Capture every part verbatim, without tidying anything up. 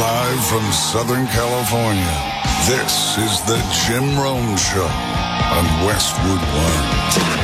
Live from Southern California, this is the Jim Rome Show on Westwood One.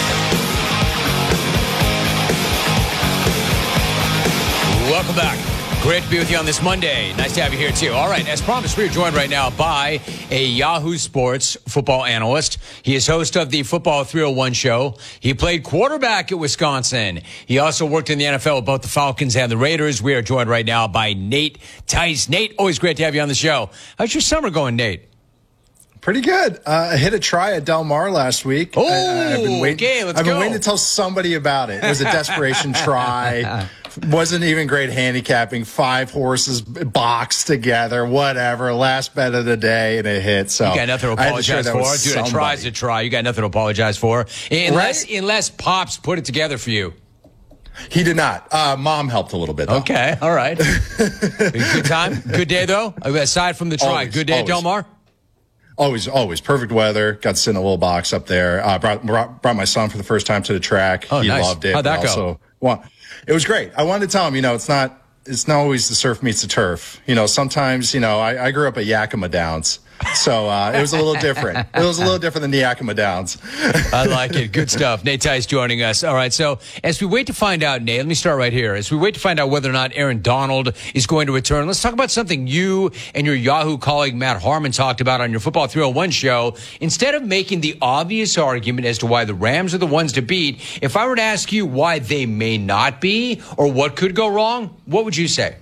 Welcome back. Great to be with you on this Monday. Nice to have you here, too. All right, as promised, we are joined right now by a Yahoo Sports football analyst. He is host of the Football three oh one show. He played quarterback at Wisconsin. He also worked in the N F L with both the Falcons and the Raiders. We are joined right now by Nate Tice. Nate, always great to have you on the show. How's your summer going, Nate? Pretty good. Uh, I hit a try at Del Mar last week. Oh, I, I've been waiting, okay, let's I've been go. waiting to tell somebody about it. It was a desperation try. Wasn't even great handicapping. Five horses boxed together, whatever. Last bet of the day, and it hit. So you got nothing to apologize for. Dude, a try's a try. You got nothing to apologize for. Unless, right? unless Pops put it together for you. He did not. Uh, Mom helped a little bit, though. Okay, all right. Good time? Good day, though? Aside from the try, always, good day always. at Del Mar? Always, always. Perfect weather. Got to sit in a little box up there. Uh, brought, brought brought my son for the first time to the track. Oh, he nice. loved it. How'd that also, go? Well, it was great. I wanted to tell him, you know, it's not it's not always the surf meets the turf. You know, sometimes, you know, I, I grew up at Yakima Downs. So uh, it was a little different. It was a little different than the Yakima Downs. I like it. Good stuff. Nate Tice joining us. All right, so as we wait to find out, Nate, let me start right here. As we wait to find out whether or not Aaron Donald is going to return, let's talk about something you and your Yahoo colleague Matt Harmon talked about on your Football three oh one show. Instead of making the obvious argument as to why the Rams are the ones to beat, if I were to ask you why they may not be or what could go wrong, what would you say?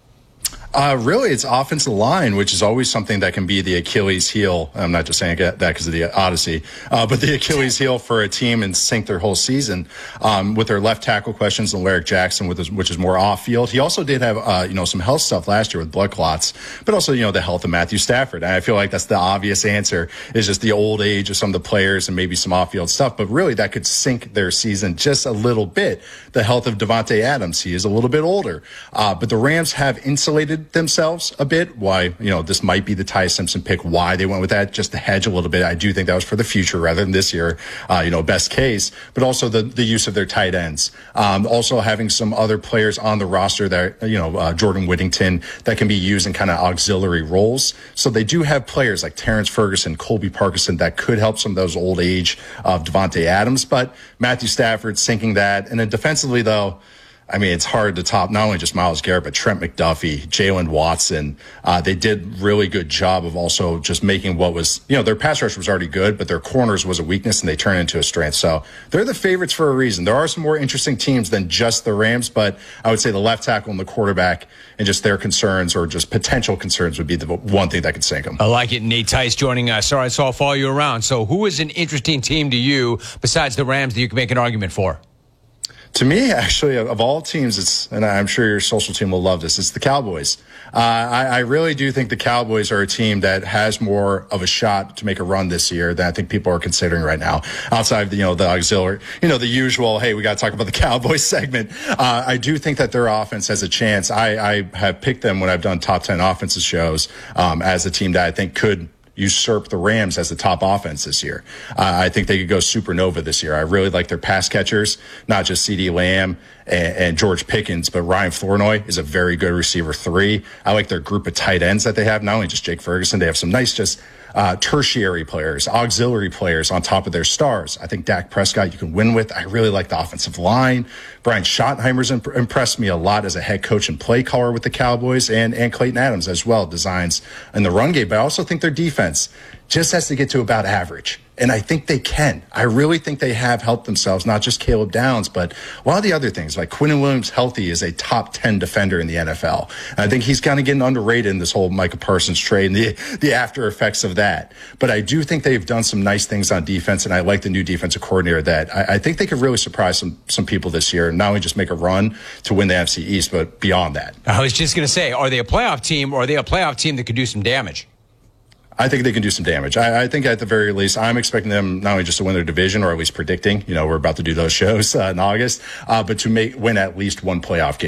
Uh, really, it's offensive line, which is always something that can be the Achilles heel. I'm not just saying that because of the Odyssey, uh, but the Achilles heel for a team and sink their whole season um, with their left tackle questions and Larrick Jackson, with his, which is more off field. He also did have, uh, you know, some health stuff last year with blood clots, but also, you know, the health of Matthew Stafford. And I feel like that's the obvious answer is just the old age of some of the players and maybe some off field stuff. But really, that could sink their season just a little bit. The health of Devontae Adams. He is a little bit older, uh, but the Rams have insulated themselves a bit. Why, you know, this might be the Ty Simpson pick, why they went with that, just to hedge a little bit. I do think that was for the future rather than this year, uh, you know, best case, but also the, the use of their tight ends. Um, also having some other players on the roster that, you know, uh, Jordan Whittington that can be used in kind of auxiliary roles. So they do have players like Terrence Ferguson, Colby Parkinson that could help some of those old age of Devontae Adams, but Matthew Stafford sinking that. And then defensively, though, I mean, it's hard to top not only just Myles Garrett, but Trent McDuffie, Jalen Watson. Uh, they did really good job of also just making what was, you know, their pass rush was already good, but their corners was a weakness and they turned it into a strength. So they're the favorites for a reason. There are some more interesting teams than just the Rams, but I would say the left tackle and the quarterback and just their concerns or just potential concerns would be the one thing that could sink them. I like it. Nate Tice joining us. All right, so I'll follow you around. So who is an interesting team to you besides the Rams that you can make an argument for? To me, actually, of all teams, it's, and I'm sure your social team will love this, it's the Cowboys. Uh, I, I really do think the Cowboys are a team that has more of a shot to make a run this year than I think people are considering right now. Outside of the, you know, the auxiliary, you know, the usual, hey, we got to talk about the Cowboys segment. Uh, I do think that their offense has a chance. I, I have picked them when I've done top ten offenses shows um, as a team that I think could usurp the Rams as the top offense this year. Uh, I think they could go supernova this year. I really like their pass catchers, not just CeeDee Lamb and, and George Pickens, but Ryan Flournoy is a very good receiver three. I like their group of tight ends that they have, not only just Jake Ferguson, they have some nice just uh, tertiary players, auxiliary players on top of their stars. I think Dak Prescott you can win with. I really like the offensive line. Brian Schottenheimer's imp- impressed me a lot as a head coach and play caller with the Cowboys, and, and Clayton Adams as well, designs in the run game. But I also think their defense just has to get to about average. And I think they can. I really think they have helped themselves, not just Caleb Downs, but a lot of the other things. Like Quinnen Williams healthy is a top ten defender in the N F L. And I think he's kind of getting underrated in this whole Micah Parsons trade and the, the after effects of that. But I do think they've done some nice things on defense, and I like the new defensive coordinator that I, I think they could really surprise some, some people this year and not only just make a run to win the N F C East, but beyond that. I was just going to say, are they a playoff team or are they a playoff team that could do some damage? I think they can do some damage. I, I think at the very least, I'm expecting them not only just to win their division, or at least predicting, you know, we're about to do those shows uh, in August, uh, but to make win at least one playoff game.